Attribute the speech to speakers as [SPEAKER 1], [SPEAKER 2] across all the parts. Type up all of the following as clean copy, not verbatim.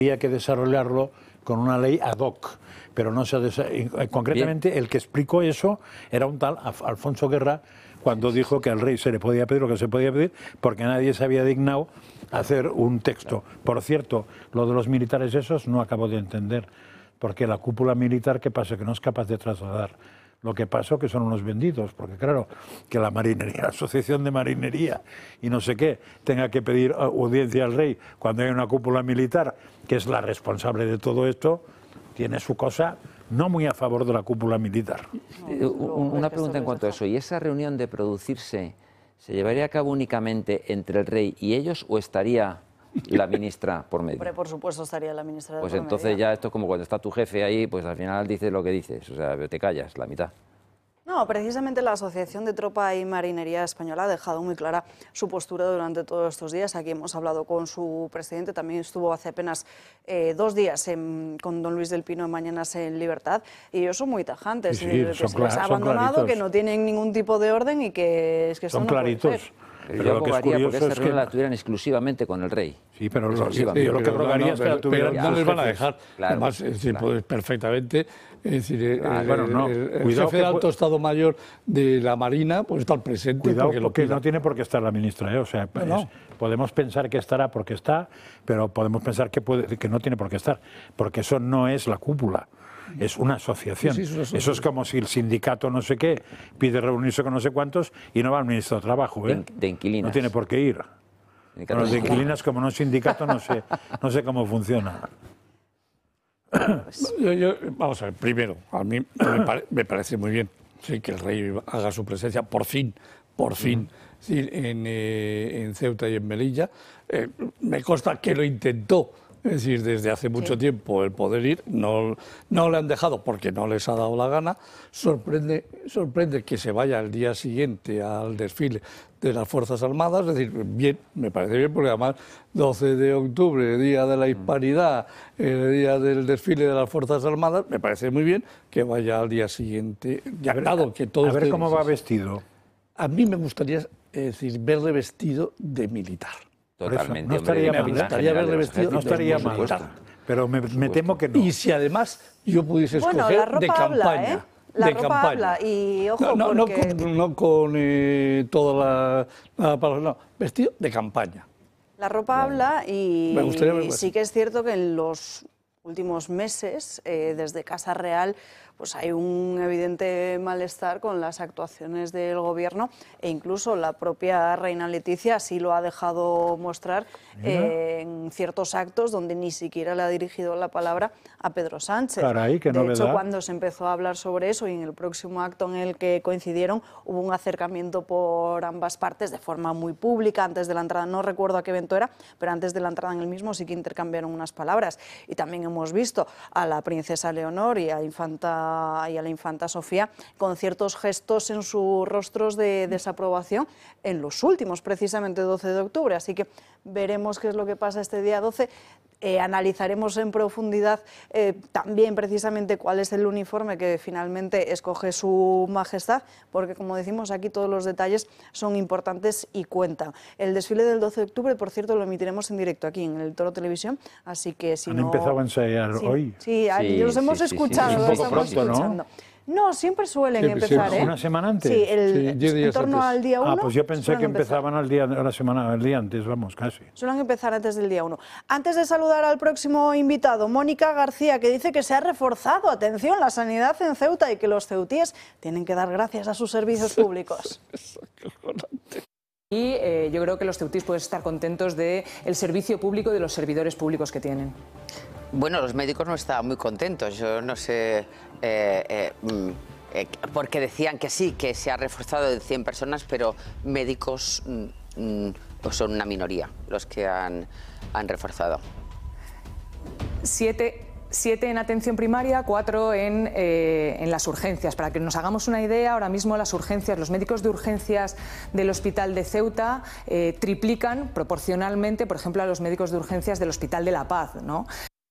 [SPEAKER 1] Había que desarrollarlo con una ley ad hoc, pero no se concretamente bien. El que explicó eso era un tal Alfonso Guerra, cuando dijo que al rey se le podía pedir lo que se podía pedir, porque nadie se había dignado a hacer un texto. Por cierto, lo de los militares esos no acabo de entender, porque la cúpula militar, ¿qué pasa? Que no es capaz de trasladar lo que pasó, que son unos vendidos, porque claro, que la marinería, la asociación de marinería y no sé qué, tenga que pedir audiencia al rey cuando hay una cúpula militar, que es la responsable de todo esto, tiene su cosa no muy a favor de la cúpula militar.
[SPEAKER 2] Una pregunta en cuanto a eso, ¿y esa reunión de producirse se llevaría a cabo únicamente entre el rey y ellos o estaría la ministra por medio?
[SPEAKER 3] Hombre, por supuesto estaría la ministra
[SPEAKER 2] pues
[SPEAKER 3] por
[SPEAKER 2] entonces
[SPEAKER 3] medio.
[SPEAKER 2] Ya esto es como cuando está tu jefe ahí, pues al final dices lo que dices, o sea, te callas la mitad.
[SPEAKER 3] No, precisamente la Asociación de Tropa y Marinería Española ha dejado muy clara su postura durante todos estos días. Aquí hemos hablado con su presidente, también estuvo hace apenas 2 días con don Luis del Pino en Mañanas en Libertad, y ellos son muy tajantes,
[SPEAKER 1] sí,
[SPEAKER 3] que se les ha abandonado,
[SPEAKER 1] claritos.
[SPEAKER 3] Que no tienen ningún tipo de orden y que es que
[SPEAKER 1] son claritos.
[SPEAKER 2] Pero yo abogaría porque esa reunión la tuvieran exclusivamente con el rey.
[SPEAKER 1] Sí, pero yo lo que rogaría es que la tuvieran.
[SPEAKER 4] No les van a dejar.
[SPEAKER 2] Claro,
[SPEAKER 4] además, es decir, pues, perfectamente. Es decir, el
[SPEAKER 1] jefe
[SPEAKER 4] de Alto Estado Mayor de la Marina pues está al presente.
[SPEAKER 1] Cuidado, porque no tiene por qué estar la ministra, ¿eh? O sea, podemos pensar que estará porque está, pero podemos pensar que no tiene por qué estar, porque eso no es la cúpula. Es una asociación. Sí, eso es como si el sindicato no sé qué pide reunirse con no sé cuántos y no va al ministro de Trabajo.
[SPEAKER 2] De inquilinas.
[SPEAKER 1] No tiene por qué ir. Los de inquilinas, como no es sindicato, no sé cómo funciona.
[SPEAKER 4] Vamos a ver, primero, a mí me parece muy bien que el rey haga su presencia, por fin, sí, en Ceuta y en Melilla. Me consta que lo intentó. Es decir, desde hace mucho tiempo el poder ir, no le han dejado porque no les ha dado la gana. Sorprende que se vaya al día siguiente al desfile de las Fuerzas Armadas, es decir, bien, me parece bien, porque además 12 de octubre, Día de la Hispanidad, el día del desfile de las Fuerzas Armadas, me parece muy bien que vaya al día siguiente. Ya, dado que todo
[SPEAKER 1] a ver cómo va vestido.
[SPEAKER 4] A mí me gustaría verle vestido de militar.
[SPEAKER 2] Totalmente.
[SPEAKER 1] No estaría mal, pero me temo que no.
[SPEAKER 4] Y si además yo pudiese escoger de campaña.
[SPEAKER 3] La ropa habla, y ojo,
[SPEAKER 4] no con toda la vestido de campaña.
[SPEAKER 3] La ropa habla y sí que es cierto que en los últimos meses, desde Casa Real, pues hay un evidente malestar con las actuaciones del gobierno, e incluso la propia reina Leticia así lo ha dejado mostrar en ciertos actos donde ni siquiera le ha dirigido la palabra a Pedro Sánchez.
[SPEAKER 1] Caray, qué novedad.
[SPEAKER 3] De hecho, cuando se empezó a hablar sobre eso y en el próximo acto en el que coincidieron, hubo un acercamiento por ambas partes de forma muy pública antes de la entrada. No recuerdo a qué evento era, pero antes de la entrada en el mismo sí que intercambiaron unas palabras. Y también hemos visto a la princesa Leonor y a la infanta Sofía con ciertos gestos en sus rostros de desaprobación en los últimos, precisamente 12 de octubre. Así que veremos qué es lo que pasa este día 12. Analizaremos en profundidad también precisamente cuál es el uniforme que finalmente escoge su majestad, porque como decimos aquí todos los detalles son importantes y cuentan. El desfile del 12 de octubre, por cierto, lo emitiremos en directo aquí en el Toro Televisión, así que si
[SPEAKER 1] ¿Han empezado a ensayar hoy?
[SPEAKER 3] Sí, los hemos escuchado.
[SPEAKER 1] Es un poco pronto, ¿no?
[SPEAKER 3] No, siempre suelen empezar, ¿eh?
[SPEAKER 1] ¿Una semana antes?
[SPEAKER 3] Sí, en torno al día 1.
[SPEAKER 1] Pues yo pensé que empezaban el día antes, vamos, casi.
[SPEAKER 3] Suelen empezar antes del día 1. Antes de saludar al próximo invitado, Mónica García, que dice que se ha reforzado, atención, la sanidad en Ceuta y que los ceutíes tienen que dar gracias a sus servicios públicos.
[SPEAKER 5] Y yo creo que los ceutíes pueden estar contentos del servicio público y de los servidores públicos que tienen.
[SPEAKER 6] Bueno, los médicos no estaban muy contentos, yo no sé, porque decían que sí, que se ha reforzado de 100 personas, pero médicos pues son una minoría los que han reforzado.
[SPEAKER 5] 7 en atención primaria, 4 en las urgencias. Para que nos hagamos una idea, ahora mismo las urgencias, los médicos de urgencias del Hospital de Ceuta triplican proporcionalmente, por ejemplo, a los médicos de urgencias del Hospital de La Paz, ¿no?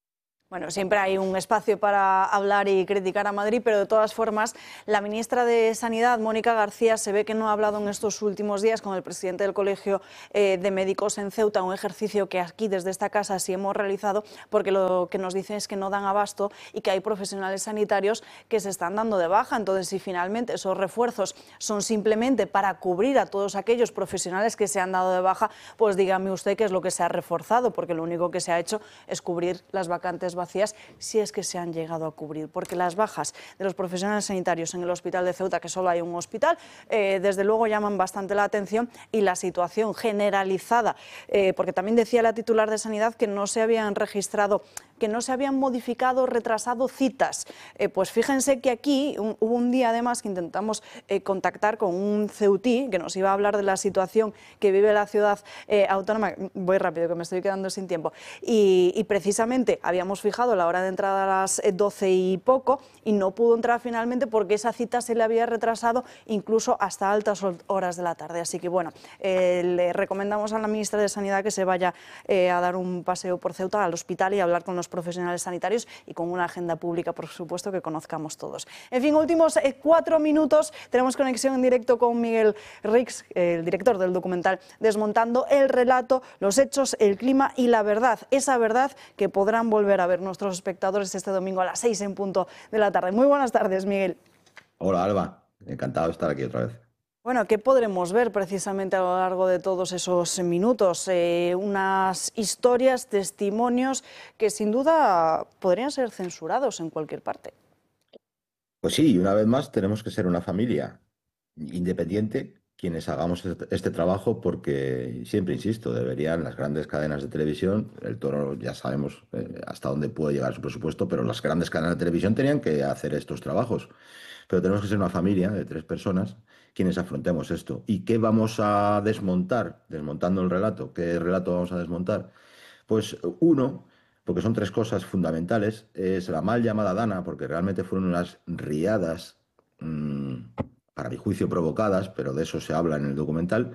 [SPEAKER 3] Bueno, siempre hay un espacio para hablar y criticar a Madrid, pero de todas formas, la ministra de Sanidad, Mónica García, se ve que no ha hablado en estos últimos días con el presidente del Colegio de Médicos en Ceuta, un ejercicio que aquí desde esta casa sí hemos realizado, porque lo que nos dicen es que no dan abasto y que hay profesionales sanitarios que se están dando de baja. Entonces, si finalmente esos refuerzos son simplemente para cubrir a todos aquellos profesionales que se han dado de baja, pues dígame usted qué es lo que se ha reforzado, porque lo único que se ha hecho es cubrir las vacantes vacías, si es que se han llegado a cubrir, porque las bajas de los profesionales sanitarios en el hospital de Ceuta, que solo hay un hospital, desde luego llaman bastante la atención, y la situación generalizada, porque también decía la titular de Sanidad que no se habían registrado, que no se habían modificado, retrasado citas. Pues fíjense que aquí hubo un día además que intentamos contactar con un ceutí que nos iba a hablar de la situación que vive la ciudad autónoma. Voy rápido, que me estoy quedando sin tiempo. Y precisamente habíamos fijado la hora de entrada a las 12 y poco y no pudo entrar finalmente porque esa cita se le había retrasado incluso hasta altas horas de la tarde. Así que bueno, le recomendamos a la ministra de Sanidad que se vaya a dar un paseo por Ceuta, al hospital, y a hablar con los profesionales sanitarios y con una agenda pública, por supuesto, que conozcamos todos. En fin, últimos 4 minutos, tenemos conexión en directo con Miguel Rix, el director del documental Desmontando el relato, los hechos, el clima y la verdad. Esa verdad que podrán volver a ver nuestros espectadores este domingo a las 6 en punto de la tarde. Muy buenas tardes, Miguel.
[SPEAKER 7] Hola, Alba. Encantado de estar aquí otra vez.
[SPEAKER 3] Bueno, ¿qué podremos ver precisamente a lo largo de todos esos minutos? Unas historias, testimonios que sin duda podrían ser censurados en cualquier parte.
[SPEAKER 7] Pues sí, una vez más tenemos que ser una familia independiente quienes hagamos este trabajo, porque siempre insisto, deberían las grandes cadenas de televisión, el Toro ya sabemos hasta dónde puede llegar su presupuesto, pero las grandes cadenas de televisión tenían que hacer estos trabajos. Pero tenemos que ser una familia de 3 personas quienes afrontemos esto. ¿Y qué vamos a desmontar? Desmontando el relato. ¿Qué relato vamos a desmontar? Pues uno, porque son 3 cosas fundamentales, es la mal llamada Dana, porque realmente fueron unas riadas, para mi juicio provocadas, pero de eso se habla en el documental,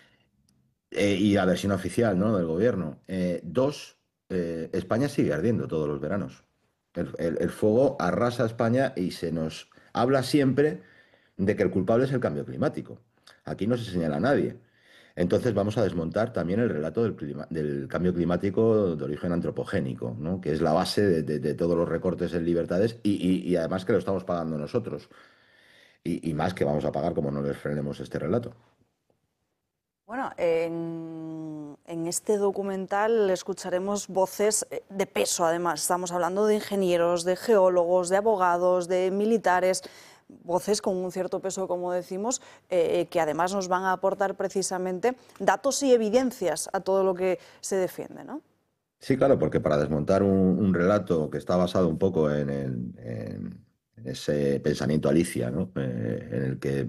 [SPEAKER 7] y la versión oficial, ¿no?, del gobierno. 2, España sigue ardiendo todos los veranos. El fuego arrasa España y se nos habla siempre de que el culpable es el cambio climático. Aquí no se señala a nadie. Entonces vamos a desmontar también el relato del cambio climático de origen antropogénico, ¿no?, que es la base de todos los recortes en libertades y además que lo estamos pagando nosotros. Y más que vamos a pagar como no les frenemos este relato.
[SPEAKER 3] Bueno, en este documental escucharemos voces de peso, además. Estamos hablando de ingenieros, de geólogos, de abogados, de militares, voces con un cierto peso, como decimos, que además nos van a aportar precisamente datos y evidencias a todo lo que se defiende, ¿no?
[SPEAKER 7] Sí, claro, porque para desmontar un relato que está basado un poco en ese pensamiento Alicia, ¿no?, en el que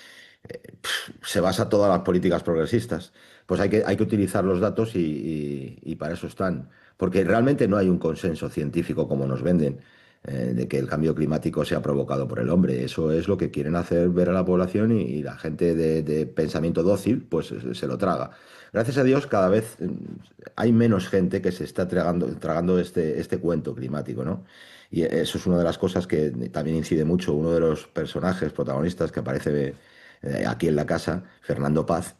[SPEAKER 7] se basa todas las políticas progresistas, pues hay que utilizar los datos y para eso están. Porque realmente no hay un consenso científico como nos venden, de que el cambio climático sea provocado por el hombre. Eso es lo que quieren hacer ver a la población y la gente de pensamiento dócil pues se lo traga. Gracias a Dios cada vez hay menos gente que se está tragando este cuento climático, ¿no? Y eso es una de las cosas que también incide mucho uno de los personajes protagonistas que aparece aquí en la casa, Fernando Paz,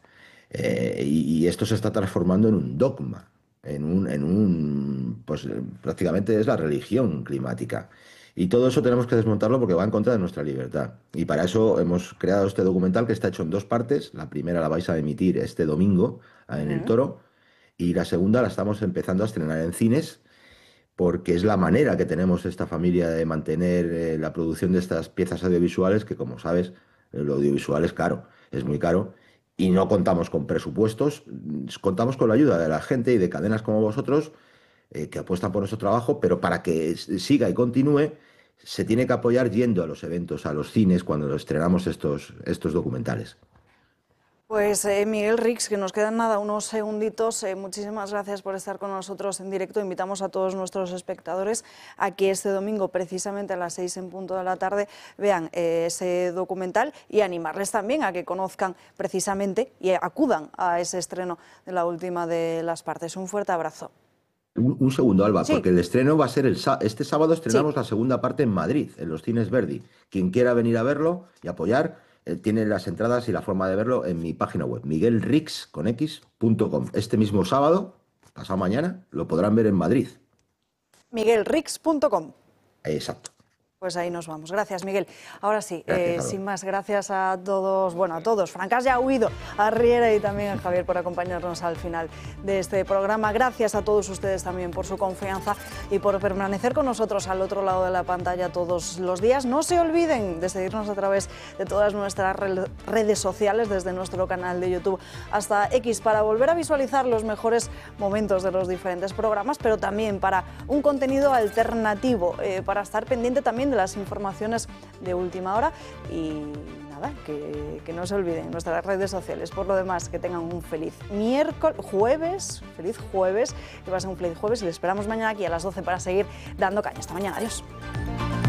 [SPEAKER 7] y esto se está transformando en un dogma, pues prácticamente es la religión climática. Y todo eso tenemos que desmontarlo porque va en contra de nuestra libertad. Y para eso hemos creado este documental que está hecho en 2 partes. La primera la vais a emitir este domingo en el Toro, y la segunda la estamos empezando a estrenar en cines, porque es la manera que tenemos esta familia de mantener la producción de estas piezas audiovisuales, que como sabes, lo audiovisual es caro, es muy caro, y no contamos con presupuestos, contamos con la ayuda de la gente y de cadenas como vosotros, que apuestan por nuestro trabajo, pero para que siga y continúe, se tiene que apoyar yendo a los eventos, a los cines, cuando estrenamos estos documentales.
[SPEAKER 3] Pues Miguel Rix, que nos quedan nada, unos segunditos, muchísimas gracias por estar con nosotros en directo. Invitamos a todos nuestros espectadores a que este domingo, precisamente a las 6 en punto de la tarde, vean ese documental, y animarles también a que conozcan precisamente y acudan a ese estreno de La última de las partes. Un fuerte abrazo.
[SPEAKER 7] Un segundo, Alba,
[SPEAKER 3] Sí.
[SPEAKER 7] porque el estreno va a ser este sábado estrenamos la segunda parte en Madrid, en los cines Verdi. Quien quiera venir a verlo y apoyar, tiene las entradas y la forma de verlo en mi página web, miguelrix.com. Este mismo sábado, pasado mañana, lo podrán ver en Madrid.
[SPEAKER 3] miguelrix.com.
[SPEAKER 7] Exacto.
[SPEAKER 3] Pues ahí nos vamos. Gracias, Miguel. Ahora sí,
[SPEAKER 7] Gracias,
[SPEAKER 3] sin más, gracias a todos, bueno, a todos. Francás ya ha huido, a Riera y también a Javier por acompañarnos al final de este programa. Gracias a todos ustedes también por su confianza y por permanecer con nosotros al otro lado de la pantalla todos los días. No se olviden de seguirnos a través de todas nuestras redes sociales, desde nuestro canal de YouTube hasta X, para volver a visualizar los mejores momentos de los diferentes programas, pero también para un contenido alternativo, para estar pendiente también de las informaciones de última hora y nada, que no se olviden nuestras redes sociales. Por lo demás, que tengan un feliz feliz jueves, que va a ser un feliz jueves y les esperamos mañana aquí a las 12 para seguir dando caña. Hasta mañana, adiós.